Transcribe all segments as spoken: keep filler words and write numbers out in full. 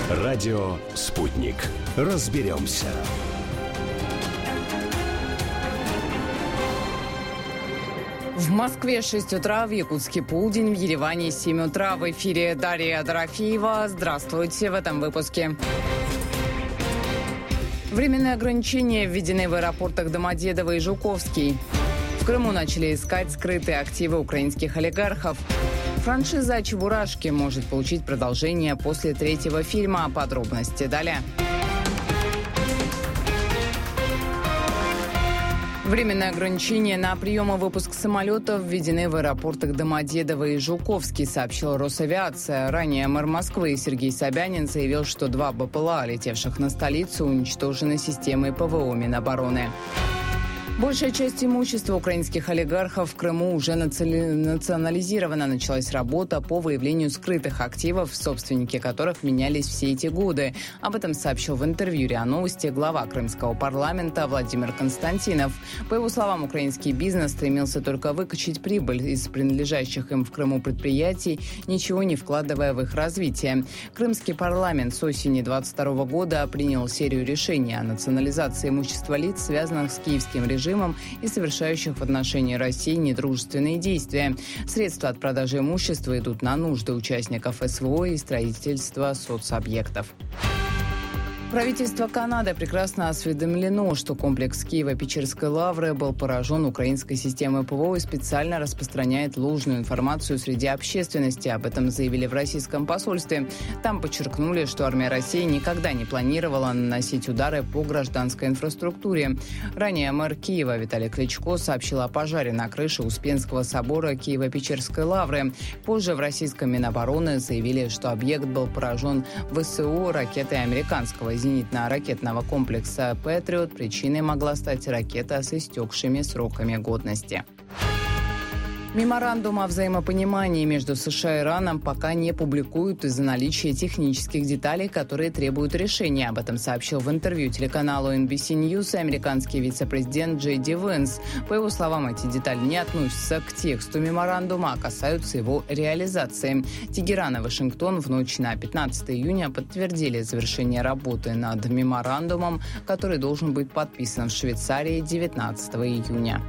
Радио «Спутник». Разберемся. В Москве шесть утра, в Якутске полдень, в Ереване семь утра. В эфире Дарья Дорофеева. Здравствуйте в этом выпуске. Временные ограничения введены в аэропортах Домодедово и Жуковский. В Крыму начали искать скрытые активы украинских олигархов. Франшиза «Чебурашки» может получить продолжение после третьего фильма. Подробности далее. Временные ограничения на прием и выпуск самолетов введены в аэропортах Домодедово и Жуковский, сообщила Росавиация. Ранее мэр Москвы Сергей Собянин заявил, что два БПЛА, летевших на столицу, уничтожены системой ПВО Минобороны. Большая часть имущества украинских олигархов в Крыму уже национализирована. Началась работа по выявлению скрытых активов, собственники которых менялись все эти годы. Об этом сообщил в интервью РИА Новости глава крымского парламента Владимир Константинов. По его словам, украинский бизнес стремился только выкачать прибыль из принадлежащих им в Крыму предприятий, ничего не вкладывая в их развитие. Крымский парламент с осени две тысячи двадцать второго года принял серию решений о национализации имущества лиц, связанных с киевским режимом и совершающих в отношении России недружественные действия. Средства от продажи имущества идут на нужды участников СВО и строительство соцобъектов. Правительство Канады прекрасно осведомлено, что комплекс Киево-Печерской лавры был поражен украинской системой ПВО и специально распространяет ложную информацию среди общественности. Об этом заявили в российском посольстве. Там подчеркнули, что армия России никогда не планировала наносить удары по гражданской инфраструктуре. Ранее мэр Киева Виталий Кличко сообщил о пожаре на крыше Успенского собора Киево-Печерской лавры. Позже в российском Минобороны заявили, что объект был поражен ВСУ ракетой американского зенитно-ракетного комплекса «Патриот». Причиной могла стать ракета с истекшими сроками годности. Меморандум о взаимопонимании между США и Ираном пока не публикуют из-за наличия технических деталей, которые требуют решения. Об этом сообщил в интервью телеканалу эн би си News американский вице-президент Джей Ди Венс. По его словам, эти детали не относятся к тексту меморандума, а касаются его реализации. Тегеран и Вашингтон в ночь на пятнадцатое июня подтвердили завершение работы над меморандумом, который должен быть подписан в Швейцарии девятнадцатого июня.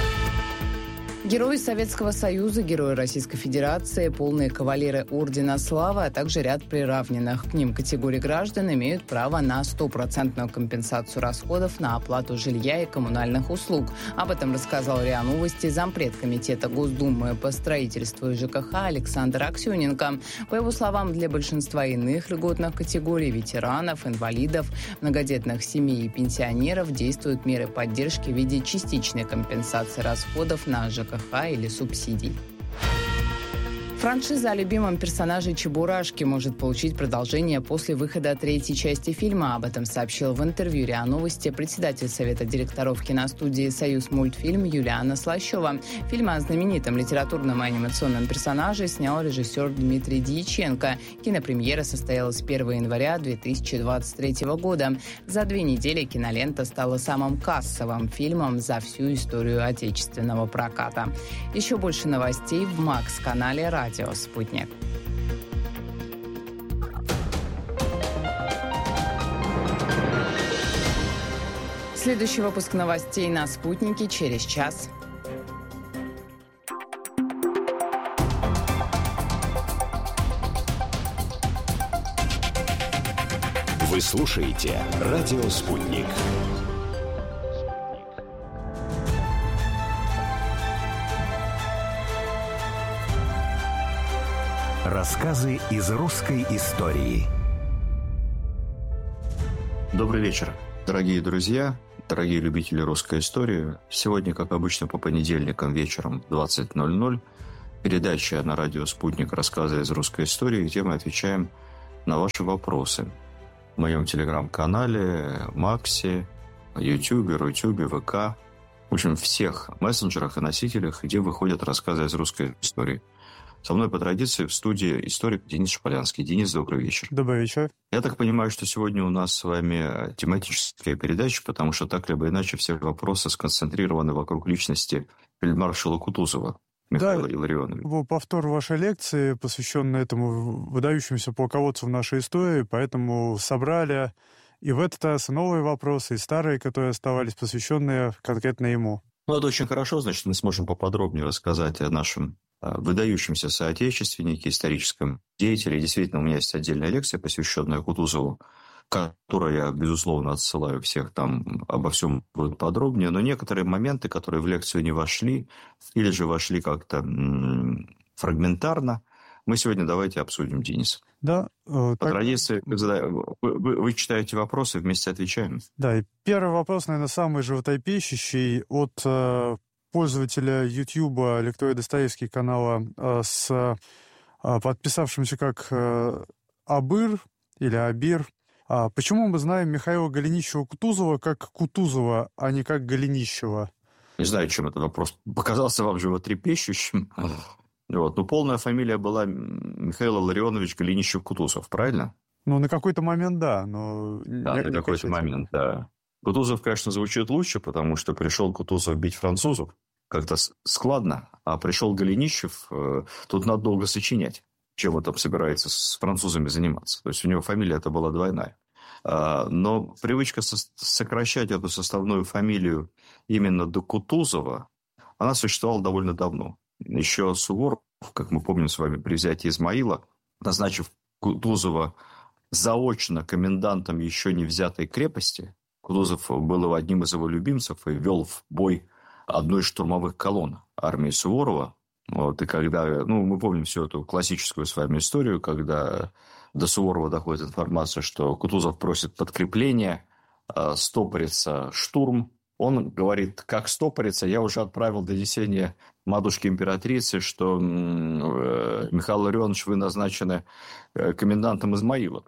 Герои Советского Союза, герои Российской Федерации, полные кавалеры Ордена Славы, а также ряд приравненных к ним категорий граждан имеют право на стопроцентную компенсацию расходов на оплату жилья и коммунальных услуг. Об этом рассказал РИА Новости зампред комитета Госдумы по строительству и ЖКХ Александр Аксененко. По его словам, для большинства иных льготных категорий, ветеранов, инвалидов, многодетных семей и пенсионеров действуют меры поддержки в виде частичной компенсации расходов на ЖКХ или субсидий. Франшиза о любимом персонаже Чебурашки может получить продолжение после выхода третьей части фильма. Об этом сообщил в интервью РИА Новости председатель Совета директоров киностудии «Союз мультфильм» Юлиана Слащева. Фильм о знаменитом литературном и анимационном персонаже снял режиссер Дмитрий Дьяченко. Кинопремьера состоялась первого января две тысячи двадцать третьего года. За две недели кинолента стала самым кассовым фильмом за всю историю отечественного проката. Еще больше новостей в Макс-канале «Радио Спутник». Следующий выпуск новостей на «Спутнике» через час. Вы слушаете «Радио Спутник». Рассказы из русской истории. Добрый вечер, дорогие друзья, дорогие любители русской истории. Сегодня, как обычно, по понедельникам вечером двадцать ноль ноль передача на радио «Спутник» «Рассказы из русской истории», где мы отвечаем на ваши вопросы. В моем телеграм-канале, Максе, Ютубе, Рутюбе, ВК. В общем, всех мессенджерах и носителях, где выходят рассказы из русской истории. Со мной по традиции в студии историк Денис Шполянский. Денис, добрый вечер. Добрый вечер. Я так понимаю, что сегодня у нас с вами тематическая передача, потому что так либо иначе все вопросы сконцентрированы вокруг личности фельдмаршала Кутузова. Михаила Да, Илларионовича. Повтор вашей лекции, посвященной этому выдающемуся полководцу в нашей истории, поэтому собрали и в этот раз новые вопросы, и старые, которые оставались, посвященные конкретно ему. Ну, это очень хорошо, значит, мы сможем поподробнее рассказать о нашем выдающемся соотечественнике, историческом деятеле. Действительно, у меня есть отдельная лекция, посвященная Кутузову, которую я, безусловно, отсылаю всех, там обо всем будет подробнее, но некоторые моменты, которые в лекцию не вошли, или же вошли как-то м- фрагментарно, мы сегодня давайте обсудим, Денис. Да. По так... традиции, вы, вы, вы читаете вопросы, вместе отвечаем. Да, и первый вопрос, наверное, самый животрепещущий от э, пользователя Ютьюба Лектория Достоевский канала э, с э, подписавшимся как э, Абыр или Абир. А почему мы знаем Михаила Голенищева-Кутузова как Кутузова, а не как Голенищева? Не знаю, чем этот вопрос показался вам животрепещущим. Вот. Но полная фамилия была Михаил Илларионович Голенищев-Кутузов, правильно? Ну, на какой-то момент, да. Но да, не, на какой-то момент, да. Кутузов, конечно, звучит лучше, потому что пришел Кутузов бить французов. Как-то складно. А пришел Голенищев, тут надо долго сочинять, чем он там собирается с французами заниматься. То есть у него фамилия-то была двойная. Но привычка сокращать эту составную фамилию именно до Кутузова, она существовала довольно давно. Еще Суворов, как мы помним с вами, при взятии Измаила, назначив Кутузова заочно комендантом еще не взятой крепости, Кутузов был одним из его любимцев и вел в бой одну из штурмовых колонн армии Суворова. Вот, и когда, ну, мы помним всю эту классическую с вами историю, когда до Суворова доходит информация, что Кутузов просит подкрепления, стопорится штурм. Он говорит, как стопорится, я уже отправил донесение матушке императрице, что Михаил Илларионович, вы назначены комендантом Измаила.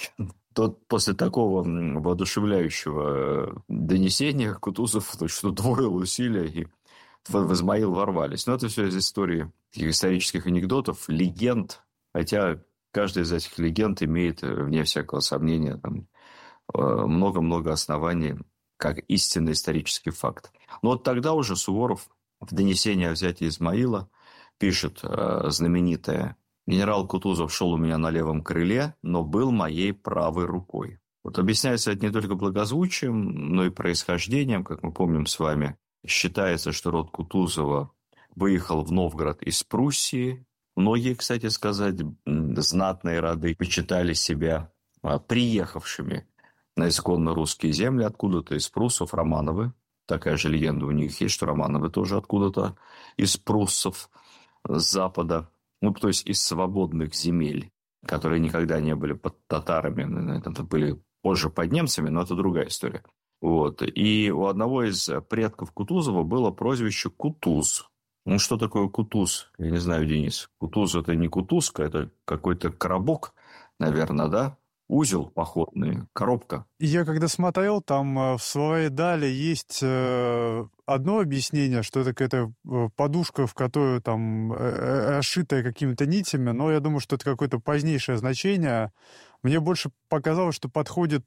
Тот после такого воодушевляющего донесения Кутузов что удвоил усилия и в Измаил ворвались. Но это все из истории таких исторических анекдотов, легенд. Хотя каждая из этих легенд имеет, вне всякого сомнения, там, много-много оснований как истинный исторический факт. Но вот тогда уже Суворов в донесении о взятии Измаила пишет знаменитое: «Генерал Кутузов шел у меня на левом крыле, но был моей правой рукой». Вот объясняется это не только благозвучием, но и происхождением. Как мы помним с вами, считается, что род Кутузова выехал в Новгород из Пруссии. Многие, кстати сказать, знатные роды почитали себя приехавшими на исконно русские земли откуда-то из пруссов, Романовы. Такая же легенда у них есть, что Романовы тоже откуда-то из пруссов с запада. Ну, то есть из свободных земель, которые никогда не были под татарами. Это были позже под немцами, но это другая история. Вот. И у одного из предков Кутузова было прозвище Кутуз. Ну, что такое Кутуз? Я не знаю, Денис. Кутуз – это не кутузка, это какой-то коробок, наверное, да? Узел походный, коробка. Я когда смотрел, там в словаре Даля есть одно объяснение, что это какая-то подушка, в которую там расшитая какими-то нитями, но я думаю, что это какое-то позднейшее значение. Мне больше показалось, что подходит...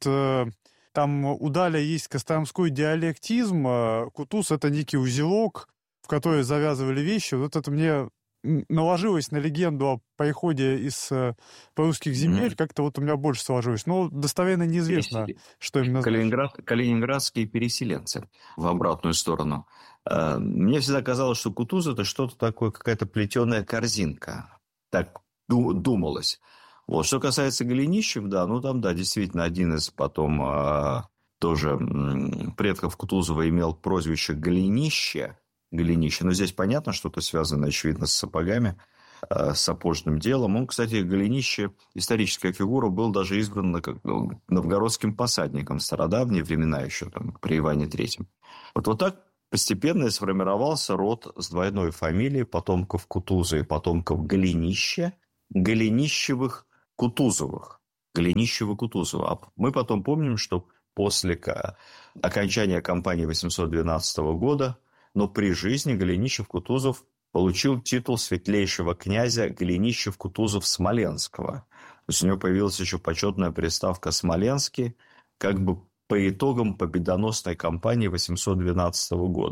Там у Даля есть костромской диалектизм, кутуз – это некий узелок, в который завязывали вещи. Вот это мне наложилось на легенду о приходе из русских земель, mm-hmm. как-то вот у меня больше сложилось. Но достоверно неизвестно, Пересели... что именно... Калининград... Калининградские переселенцы в обратную сторону. Мне всегда казалось, что кутуз – это что-то такое, какая-то плетеная корзинка. Так думалось. Вот. Что касается Голенищев, да, ну там, да, действительно, один из потом а, тоже м, предков Кутузова имел прозвище Голенище. Голенище. Но здесь понятно, что это связано, очевидно, с сапогами, а, с сапожным делом. Он, кстати, Голенище, историческая фигура, был даже избран на, как, ну, новгородским посадником в стародавние времена еще, там, при Иване Третьем. Вот, вот так постепенно сформировался род с двойной фамилией потомков Кутуза и потомков Голенище, Голенищевых, Кутузовых. Голенищева-Кутузова. А мы потом помним, что после окончания кампании восемьсот двенадцатого года, но при жизни Голенищев-Кутузов получил титул светлейшего князя Голенищев-Кутузов-Смоленского. То есть у него появилась еще почетная приставка «Смоленский», как бы по итогам победоносной кампании восемьсот двенадцатого года.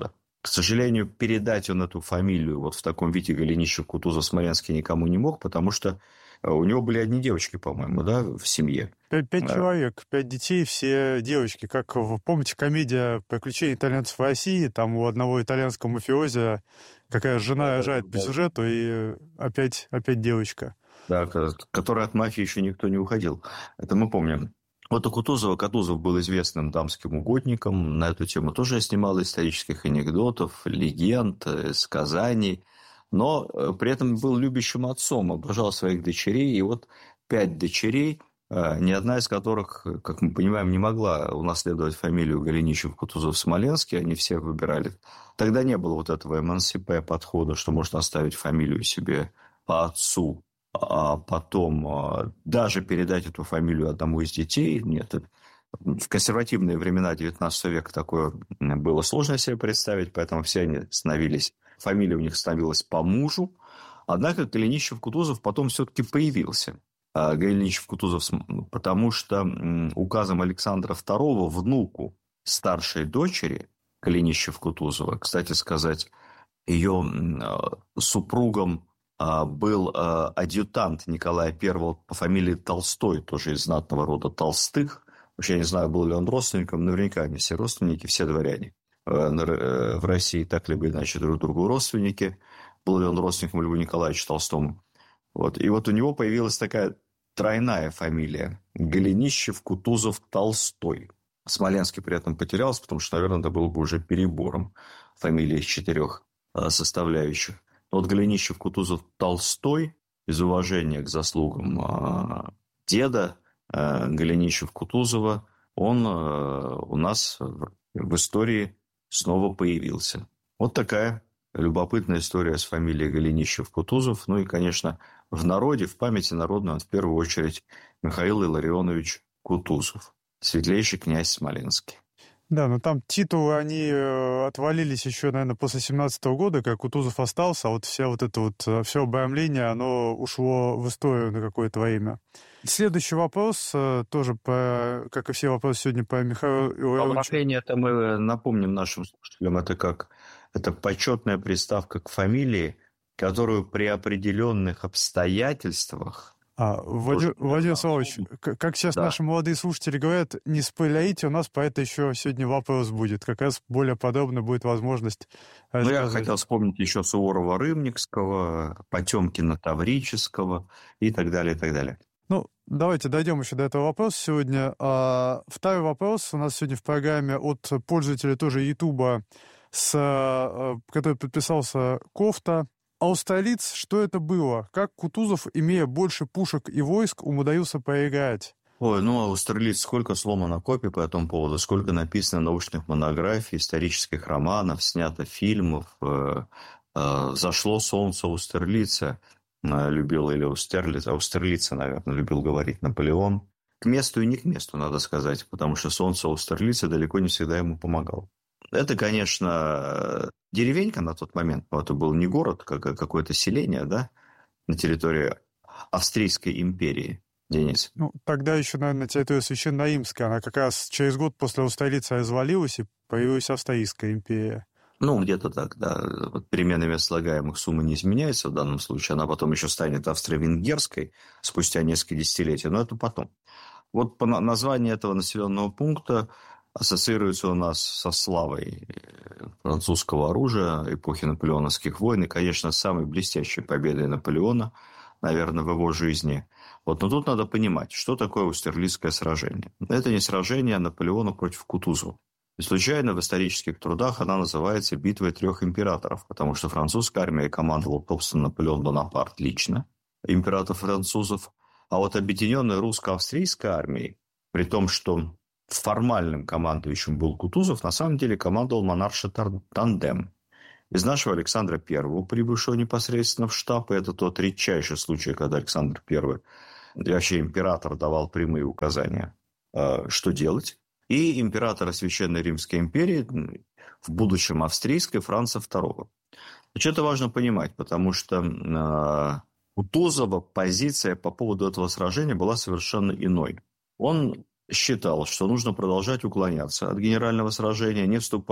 К сожалению, передать он эту фамилию вот в таком виде Голенищев-Кутузов-Смоленский никому не мог, потому что у него были одни девочки, по-моему, да, в семье. Пять, пять Да. человек, пять детей, все девочки. Как, помните, комедия «Приключения итальянцев в России», там у одного итальянского мафиози какая жена рожает по сюжету, и опять, опять девочка. Да, которой от мафии еще никто не уходил. Это мы помним. Вот у Кутузова Кутузов был известным дамским угодником. На эту тему тоже я снимал исторических анекдотов, легенд, сказаний. Но при этом был любящим отцом, обожал своих дочерей. И вот пять дочерей, ни одна из которых, как мы понимаем, не могла унаследовать фамилию Голенищев-Кутузов-Смоленский. Они все выбирали. Тогда не было вот этого эмансипе подхода, что можно оставить фамилию себе по отцу, а потом даже передать эту фамилию одному из детей. Нет, в консервативные времена девятнадцатого века такое было сложно себе представить, поэтому все они становились, фамилия у них становилась по мужу. Однако Голенищев-Кутузов потом все-таки появился. Голенищев-Кутузов, потому что указом Александра второго внуку старшей дочери Голенищев-Кутузова, кстати сказать, ее супругом был адъютант Николая Первого по фамилии Толстой, тоже из знатного рода Толстых. Вообще, я не знаю, был ли он родственником, наверняка они все родственники, все дворяне в России, так либо иначе друг другу родственники. Был ли он родственником Льву Николаевичу Толстому. Вот. И вот у него появилась такая тройная фамилия – Голенищев-Кутузов-Толстой. Смоленский при этом потерялся, потому что, наверное, это было бы уже перебором фамилии из четырех составляющих. Вот Голенищев-Кутузов-Толстой из уважения к заслугам деда Голенищев-Кутузова, он у нас в истории снова появился. Вот такая любопытная история с фамилией Голенищев-Кутузов. Ну и, конечно, в народе, в памяти народной, он в первую очередь Михаил Илларионович Кутузов, светлейший князь Смоленский. Да, но там титулы, они отвалились еще, наверное, после семнадцатого года, как Кутузов остался, а вот все вот это вот, все обрамление, оно ушло в историю на какое-то время. Следующий вопрос, тоже, по, как и все вопросы сегодня, по Михаилу Илларионовичу. Обращение это мы напомним нашим слушателям, это как это почетная приставка к фамилии, которую при определенных обстоятельствах... А, Владимир, Владимир Владимирович, как сейчас да. наши молодые слушатели говорят, не спойлерите, у нас по это еще сегодня вопрос будет. Как раз более подробно будет возможность... Ну, я хотел вспомнить еще Суворова-Рымникского, Потемкина-Таврического и так далее, и так далее. Ну, давайте дойдем еще до этого вопроса сегодня. А, второй вопрос у нас сегодня в программе от пользователя тоже Ютуба, с, который подписался Кофта. Аустерлиц, что это было? Как Кутузов, имея больше пушек и войск, умудрился проиграть? Ой, ну, Аустерлиц, сколько сломано копий по этому поводу, сколько написано научных монографий, исторических романов, снято фильмов. Э, э, «Зашло солнце Аустерлица», э, любил, или Аустерлиц, Аустерлица, наверное, любил говорить Наполеон. К месту и не к месту, надо сказать, потому что солнце Аустерлица далеко не всегда ему помогало. Это, конечно, деревенька на тот момент, но это был не город, как какое-то селение, да, на территории Австрийской империи, Денис. Ну, тогда еще, наверное, территория Священноримская, она как раз через год после Аустерлица развалилась, и появилась Австрийская империя. Ну, где-то так, да. Вот перемена мест слагаемых суммы не изменяется в данном случае, она потом еще станет Австро-Венгерской спустя несколько десятилетий, но это потом. Вот по названию этого населенного пункта ассоциируется у нас со славой французского оружия эпохи наполеоновских войн и, конечно, самой блестящей победой Наполеона, наверное, в его жизни. Вот, но тут надо понимать, что такое Аустерлицкое сражение. Это не сражение Наполеона против Кутузова. И случайно в исторических трудах она называется «Битвой трех императоров», потому что французская армия командовал, собственно, Наполеон Бонапарт лично, император французов, а вот объединенной русско-австрийской армией, при том, что формальным командующим был Кутузов, на самом деле командовал монарший тандем. Из нашего Александра Первого, прибывшего непосредственно в штаб, и это тот редчайший случай, когда Александр Первый, вообще император, давал прямые указания, что делать, и императора Священной Римской империи, в будущем австрийской, Франца Второго. Значит, это важно понимать, потому что у Кутузова позиция по поводу этого сражения была совершенно иной. Он считал, что нужно продолжать уклоняться от генерального сражения, не вступать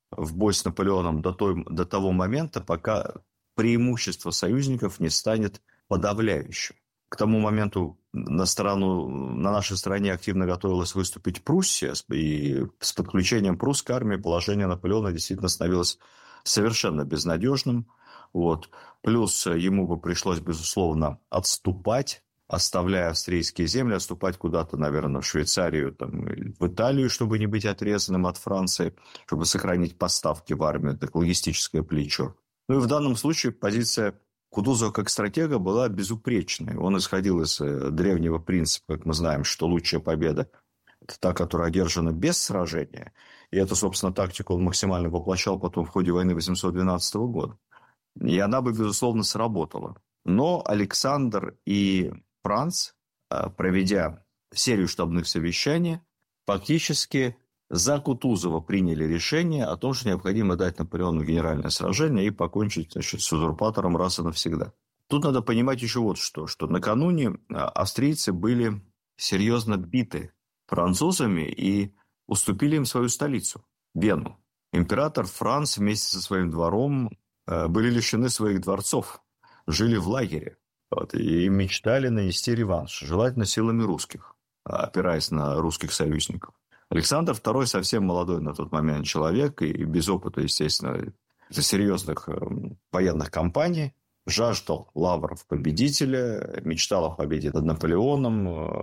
в бой с Наполеоном до, той, до того момента, пока преимущество союзников не станет подавляющим. К тому моменту на, сторону, на нашей стороне активно готовилась выступить Пруссия, и с подключением прусской армии положение Наполеона действительно становилось совершенно безнадежным. Вот. Плюс ему бы пришлось, безусловно, отступать, оставляя австрийские земли, отступать куда-то, наверное, в Швейцарию, там, в Италию, чтобы не быть отрезанным от Франции, чтобы сохранить поставки в армию, так логистическое плечо. Ну и в данном случае позиция Кутузова как стратега была безупречной. Он исходил из древнего принципа, как мы знаем, что лучшая победа – это та, которая одержана без сражения. И эту, собственно, тактику он максимально воплощал потом в ходе войны восемьсот двенадцатого года. И она бы, безусловно, сработала. Но Александр и Франц, проведя серию штабных совещаний, фактически за Кутузова приняли решение о том, что необходимо дать Наполеону генеральное сражение и покончить, значит, с узурпатором раз и навсегда. Тут надо понимать еще вот что, что накануне австрийцы были серьезно биты французами и уступили им свою столицу, Вену. Император Франц вместе со своим двором были лишены своих дворцов, жили в лагере. Вот, и мечтали нанести реванш, желательно силами русских, опираясь на русских союзников. Александр второй совсем молодой на тот момент человек, и без опыта, естественно, серьезных военных кампаний, жаждал лавров победителя, мечтал о победе над Наполеоном,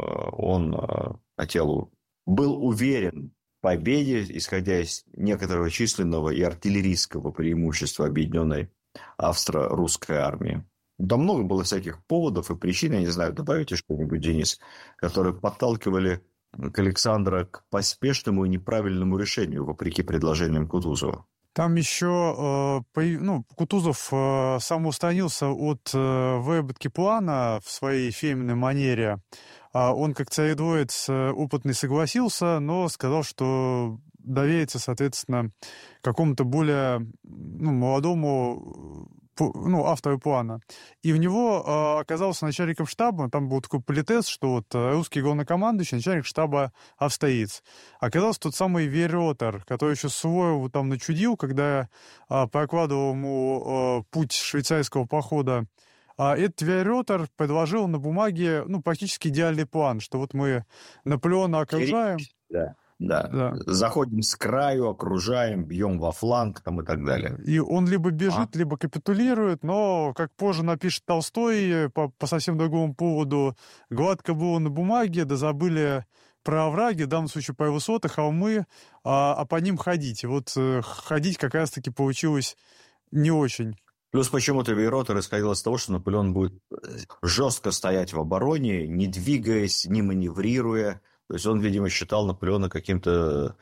он хотел, был уверен в победе, исходя из некоторого численного и артиллерийского преимущества объединенной австро-русской армии. Да много было всяких поводов и причин, я не знаю, добавите что-нибудь, Денис, которые подталкивали к Александру к поспешному и неправильному решению, вопреки предложениям Кутузова. Там еще э, ну, Кутузов э, самоустранился от э, выработки плана в своей фирменной манере. Он, как царедворец опытный, согласился, но сказал, что доверится, соответственно, какому-то более ну, молодому ну, автору плана. И в него э, оказался начальником штаба, там был такой политес, что вот русский главнокомандующий, начальник штаба австриец. Оказался тот самый Веретер, который еще Суворову там начудил, когда э, прокладывал ему э, путь швейцарского похода. А этот Веретер предложил на бумаге ну, практически идеальный план, что вот мы Наполеона окружаем. Да. Да. да, заходим с краю, окружаем, бьем во фланг там, и так далее. И он либо бежит, а? либо капитулирует, но, как позже напишет Толстой, по, по совсем другому поводу, гладко было на бумаге, да забыли про овраги, в данном случае про высоты, холмы, а, а по ним ходить. И вот ходить как раз-таки получилось не очень. Плюс почему-то Веретер исходил из того, что Наполеон будет жестко стоять в обороне, не двигаясь, не маневрируя. То есть он, видимо, считал Наполеона каким-то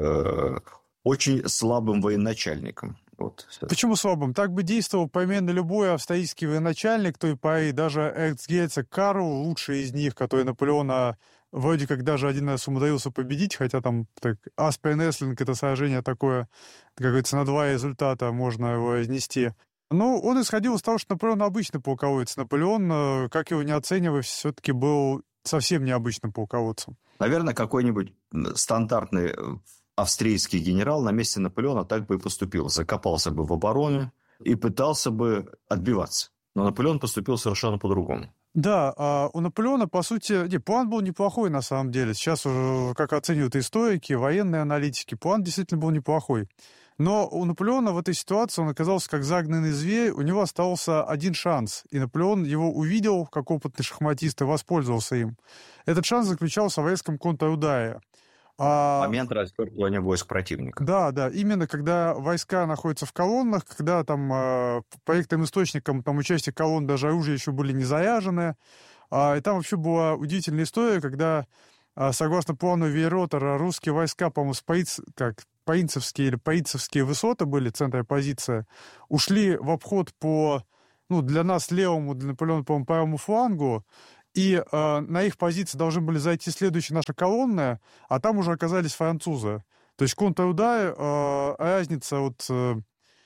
э, очень слабым военачальником. Вот. Почему слабым? Так бы действовал примерно любой австрийский военачальник той поры, даже эрцгерцог Карл, лучший из них, который Наполеона вроде как даже один раз умудрился победить, хотя там так, Аспен-Эслинг, это сражение такое, как говорится, на два результата можно его разнести. Но он исходил из того, что Наполеон обычный полководец. Наполеон, как его не оценивая, все-таки был совсем необычным полководцем. Наверное, какой-нибудь стандартный австрийский генерал на месте Наполеона так бы и поступил. Закопался бы в обороне и пытался бы отбиваться. Но Наполеон поступил совершенно по-другому. Да, а у Наполеона, по сути, не, план был неплохой на самом деле. Сейчас уже, как оценивают историки, военные аналитики, план действительно был неплохой. Но у Наполеона в этой ситуации он оказался как загнанный зверь, у него остался один шанс, и Наполеон его увидел, как опытный шахматист, и воспользовался им. Этот шанс заключался в резком контрударе. А... Момент развертывания войск противника. Да, да, именно когда войска находятся в колоннах, когда там э, по некоторым источникам там участие колонн даже оружия еще были не заряжены. А, и там вообще была удивительная история, когда, э, согласно плану Веретера, русские войска, по-моему, с Паиц... как Паинцевские или Паицевские высоты были, центр оппозиции, ушли в обход по, ну, для нас левому, для Наполеона, по-моему, правому флангу, и э, на их позиции должны были зайти следующие наши колонны, а там уже оказались французы. То есть контрудар, э, разница вот, э,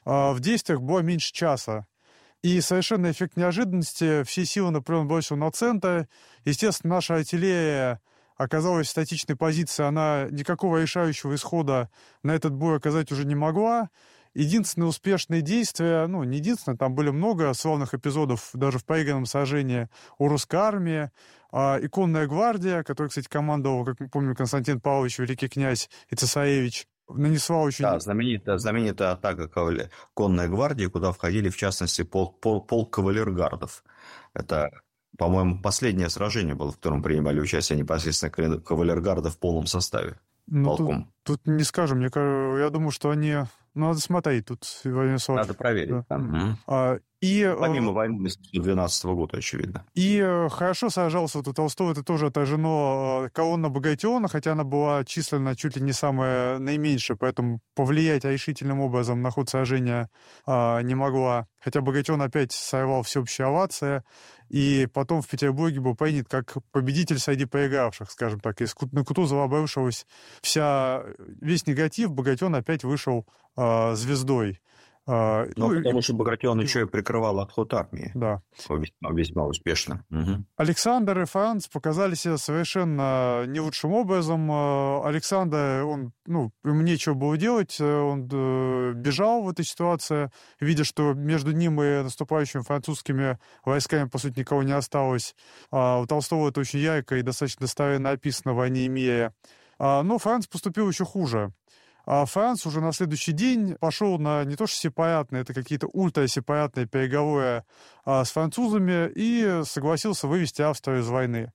в действиях была меньше часа. И совершенно эффект неожиданности, все силы Наполеон бросил на центр. Естественно, наша артиллерия оказалась в статичной позиции, она никакого решающего исхода на этот бой оказать уже не могла. Единственное успешное действие, ну, не единственное, там были много славных эпизодов даже в проигранном сражении у русской армии. А, и конная гвардия, которой, кстати, командовал, как мы помним, Константин Павлович, великий князь и цесаревич, нанесла очень... Да, знаменитая, знаменитая атака кавалер... конной гвардии, куда входили, в частности, полк, пол, полк кавалергардов. Это, по-моему, последнее сражение было, в котором принимали участие непосредственно кавалергарды в полном составе. Ну, тут, тут не скажем, мне кажется, я думаю, что они... Ну, надо смотреть тут. Надо проверить. Да. Угу. А, и, Помимо войны тысяча девятьсот двенадцатого года, очевидно. И хорошо сражался вот у Толстого, это тоже отражено колонна Багратиона, хотя она была численно чуть ли не самая наименьшая, поэтому повлиять решительным образом на ход сражения а, не могла. Хотя Багратион опять сорвал всеобщая овация, и потом в Петербурге был принят как победитель среди проигравших, скажем так. Из на Кутузова обрушилась вся, весь негатив, Багратион опять вышел а, звездой. А, ну, потому и... что Багратион еще и прикрывал отход армии. Да. Весьма, весьма успешно. Угу. Александр и Франц показали себя совершенно не лучшим образом. Александр, он, ну, ему нечего было делать, он бежал в этой ситуации, видя, что между ним и наступающими французскими войсками, по сути, никого не осталось. У Толстого это очень ярко и достаточно достоверно описано в «Войне и мире». Но Франц поступил еще хуже. А Франц уже на следующий день пошел на не то что сепаратные, это какие-то ультрасепаратные переговоры а, с французами и согласился вывести Австрию из войны.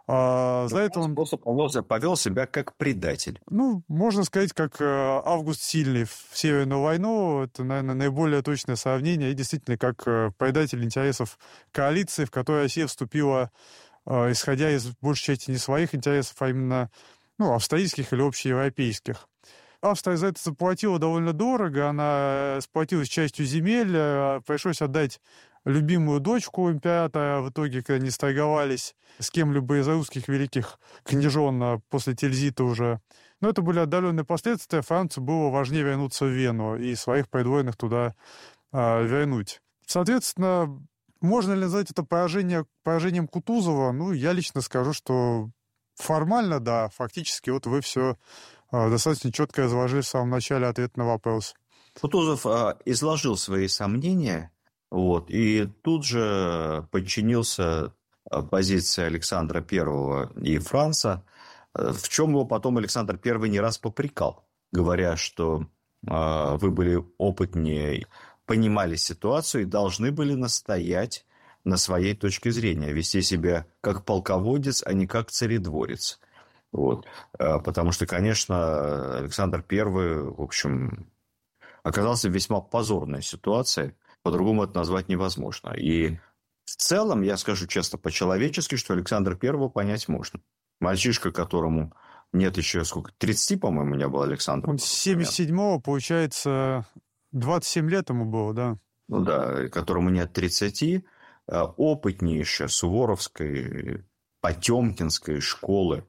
А, за это он просто повел, повел себя как предатель. Ну, можно сказать, как Август Сильный в Северную войну. Это, наверное, наиболее точное сравнение. И действительно, как предатель интересов коалиции, в которой Россия вступила, исходя из большей части не своих интересов, а именно ну, австрийских или общеевропейских. Австрия за это заплатила довольно дорого, она сплотилась частью земель, пришлось отдать любимую дочку императора, в итоге, когда не сторговались с кем-либо из русских великих княжон после Тильзита уже. Но это были отдаленные последствия, Францию было важнее вернуться в Вену и своих придворных туда а, вернуть. Соответственно, можно ли назвать это поражение, поражением Кутузова? Ну, я лично скажу, что формально, да, фактически вот вы все достаточно четко изложили в самом начале ответ на вопрос. Кутузов а, изложил свои сомнения, вот, и тут же подчинился позиции Александра Первого и Франца, в чем его потом Александр Первый не раз попрекал, говоря, что а, вы были опытнее, понимали ситуацию и должны были настоять на своей точке зрения, вести себя как полководец, а не как царедворец. Вот. Потому что, конечно, Александр Первый, в общем, оказался в весьма позорной ситуации. По-другому это назвать невозможно. И в целом, я скажу честно, по-человечески, что Александра Первого понять можно. Мальчишка, которому нет еще сколько, тридцати, по-моему, не было Александра. Он с семьдесят седьмого, получается, двадцать семь лет ему было, да? Ну да, которому нет тридцати, опытнейшая суворовской, потемкинской школы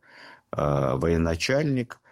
военачальник,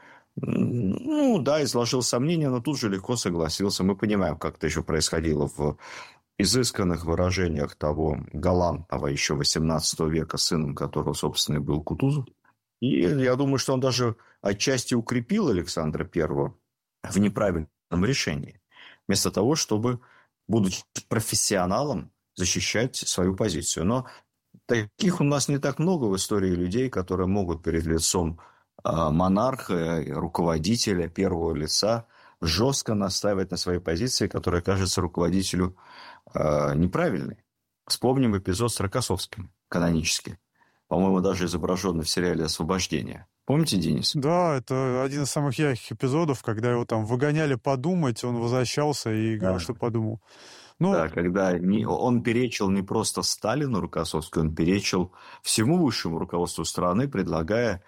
ну да, изложил сомнения, но тут же легко согласился. Мы понимаем, как это еще происходило в изысканных выражениях того галантного еще восемнадцатого века, сыном которого, собственно, и был Кутузов. И я думаю, что он даже отчасти укрепил Александра Первого в неправильном решении. Вместо того, чтобы, будучи профессионалом, защищать свою позицию. Но таких у нас не так много в истории людей, которые могут перед лицом монарха, руководителя первого лица жестко настаивать на своей позиции, которая кажется руководителю неправильной. Вспомним эпизод с Рокоссовским, канонически. По-моему, даже изображенный в сериале «Освобождение». Помните, Денис? Да, это один из самых ярких эпизодов, когда его там выгоняли подумать, он возвращался и говорил, да. что подумал. Ну, да, когда не, он перечил не просто Сталину Рокоссовскому, он перечил всему высшему руководству страны, предлагая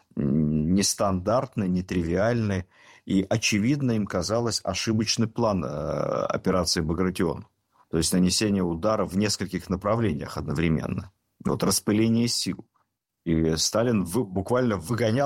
нестандартный, нетривиальный и, очевидно, им казалось, ошибочный план операции «Багратион». То есть нанесение удара в нескольких направлениях одновременно. Вот распыление сил. И Сталин вы, буквально выгонял